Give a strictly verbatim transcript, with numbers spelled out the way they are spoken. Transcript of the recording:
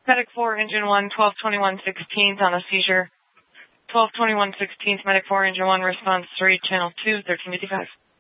Medic four, Engine one, twelve twenty-one sixteenth on a seizure. twelve twenty-one sixteenth, Medic four, Engine one, response three, Channel two, thirteen fifty-five.